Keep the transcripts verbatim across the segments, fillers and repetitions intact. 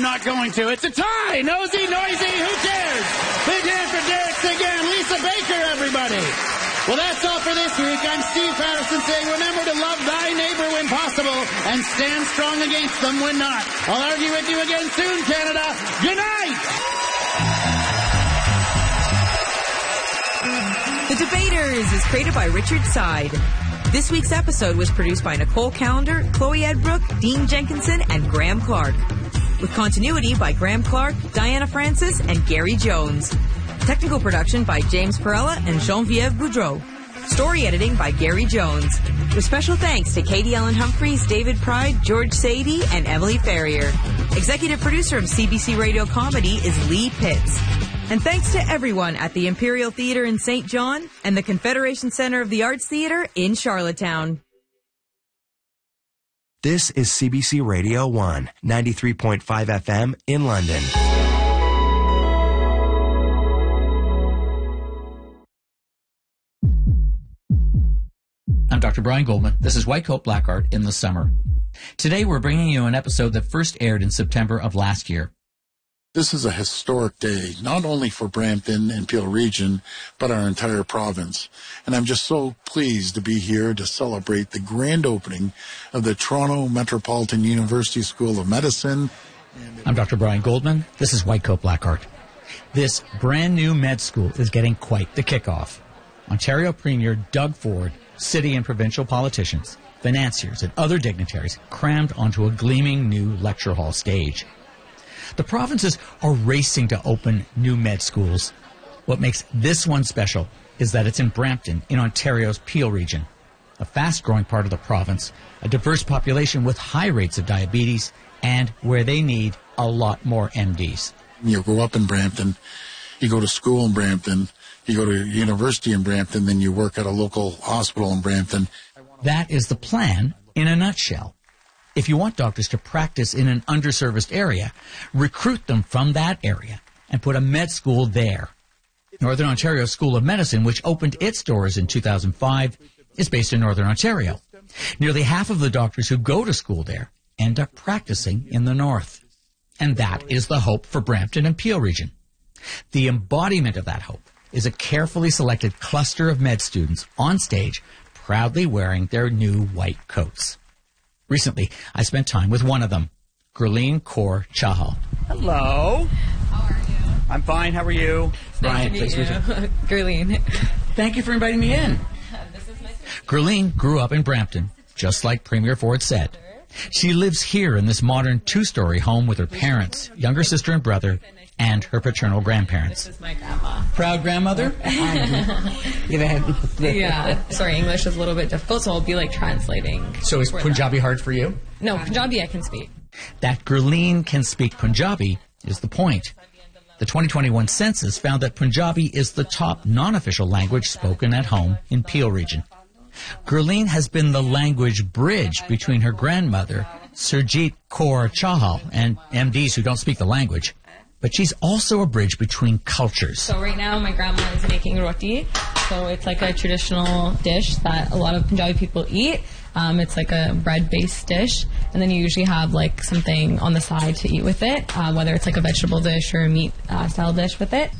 not going to. It's a tie. Nosy, noisy, who cares? Big hand for Derek again. Lisa Baker, everybody. Well, that's all for this week. I'm Steve Patterson saying, remember to love thy neighbor when possible and stand strong against them when not. I'll argue with you again soon, Canada. Good night. The Debaters is created by Richard Side. This week's episode was produced by Nicole Callender, Chloe Edbrook, Dean Jenkinson, and Graham Clark. With continuity by Graham Clark, Diana Francis, and Gary Jones. Technical production by James Perella and Genevieve Boudreau. Story editing by Gary Jones. With special thanks to Katie Ellen Humphreys, David Pride, George Sadie, and Emily Ferrier. Executive producer of C B C Radio Comedy is Lee Pitts. And thanks to everyone at the Imperial Theatre in Saint John and the Confederation Center of the Arts Theatre in Charlottetown. This is C B C Radio one, ninety-three point five F M in London. I'm Doctor Brian Goldman. This is White Coat Black Art in the Summer. Today we're bringing you an episode that first aired in September of last year. This is a historic day, not only for Brampton and Peel Region, but our entire province. And I'm just so pleased to be here to celebrate the grand opening of the Toronto Metropolitan University School of Medicine. I'm Doctor Brian Goldman. This is White Coat Black Art. This brand new med school is getting quite the kickoff. Ontario Premier Doug Ford, city and provincial politicians, financiers, and other dignitaries crammed onto a gleaming new lecture hall stage. The provinces are racing to open new med schools. What makes this one special is that it's in Brampton, in Ontario's Peel region, a fast-growing part of the province, a diverse population with high rates of diabetes, and where they need a lot more M Ds. You grow up in Brampton, you go to school in Brampton, you go to university in Brampton, then you work at a local hospital in Brampton. That is the plan in a nutshell. If you want doctors to practice in an underserviced area, recruit them from that area and put a med school there. Northern Ontario School of Medicine, which opened its doors in two thousand five, is based in Northern Ontario. Nearly half of the doctors who go to school there end up practicing in the north. And that is the hope for Brampton and Peel region. The embodiment of that hope is a carefully selected cluster of med students on stage, proudly wearing their new white coats. Recently, I spent time with one of them, Gurleen Kaur Chahal. Hello. How are you? I'm fine. How are you? Nice Brian, to meet please you. Gurleen. Thank you for inviting me in. This is nice. Gurleen grew up in Brampton, just like Premier Ford said. She lives here in this modern two-story home with her parents, younger sister and brother, and her paternal grandparents. This is my grandma. Proud grandmother? Yeah. Sorry, English is a little bit difficult, so I'll be like translating. So is Punjabi hard for you? No, Punjabi I can speak. That Gurleen can speak Punjabi is the point. The twenty twenty-one census found that Punjabi is the top non-official language spoken at home in Peel region. Gurleen has been the language bridge between her grandmother, Surjit Kaur Chahal, and M Ds who don't speak the language. But she's also a bridge between cultures. So right now my grandma is making roti. So it's like a traditional dish that a lot of Punjabi people eat. Um, it's like a bread-based dish. And then you usually have like something on the side to eat with it, uh, whether it's like a vegetable dish or a meat-style uh, dish with it.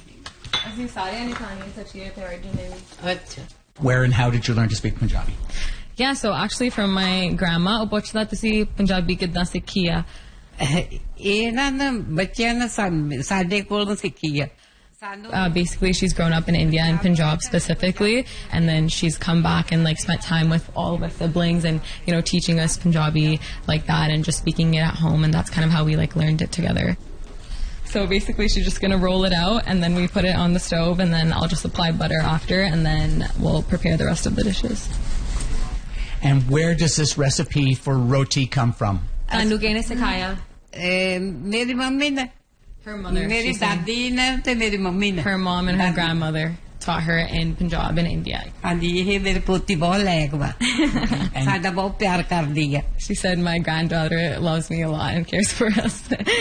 Where and how did you learn to speak Punjabi? Yeah, so actually from my grandma, ਉਹ ਪੁੱਛਦਾ ਤੁਸੀਂ ਪੰਜਾਬੀ ਕਿੱਦਾਂ ਸਿੱਖੀ ਆ? ਇਹਨਾਂ ਨੇ ਬੱਚਿਆਂ ਨੇ ਸਾਡੇ ਕੋਲੋਂ ਸਿੱਖੀ ਆ. Uh, basically, she's grown up in India and Punjab specifically, and then she's come back and like spent time with all of us siblings and, you know, teaching us Punjabi like that and just speaking it at home, and that's kind of how we like learned it together. So basically, she's just gonna roll it out, and then we put it on the stove, and then I'll just apply butter after, and then we'll prepare the rest of the dishes. And where does this recipe for roti come from? Tanu kene sikhaya? मेरी mummy ने, Her mother. मेरी दादी ने ते मेरी mummy ने. Her mom and her grandmother taught her in Punjab in India. हाँ जी, ये मेरी पोती बहुत लायक बा. साडा बहुत प्यार करदी है. She said my granddaughter loves me a lot and cares for us.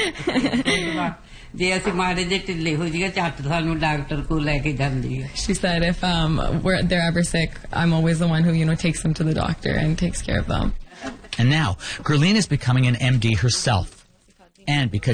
ਜੇ ਅਸੀਂ ਮਾੜੇ ਜਿਹੇ ਢਿੱਲੇ ਹੋ ਜਾਈਏ ਝੱਟ ਸਾਨੂੰ ਡਾਕਟਰ ਕੋਲ ਲੈ ਕੇ ਜਾਂਦੀ ਹੈ. She said if um we're they're ever sick, I'm always the one who, you know, takes them to the doctor and takes care of them. And now, Gurleen is becoming an M D herself. And because